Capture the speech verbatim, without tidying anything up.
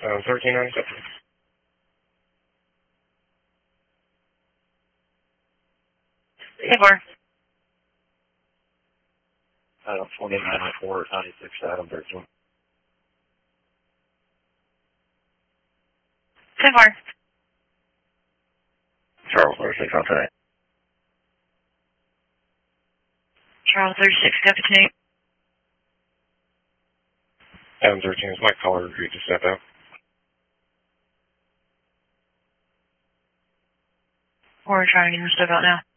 Uh, thirteen unaccepted. ten four. Adam twenty-nine oh four, ninety-six, Adam thirteen. ten four. Charles thirty-six on today. Charles thirty-six, copy two. Adam thirteen, is my caller agreed to step out? We're trying to get him to step out now.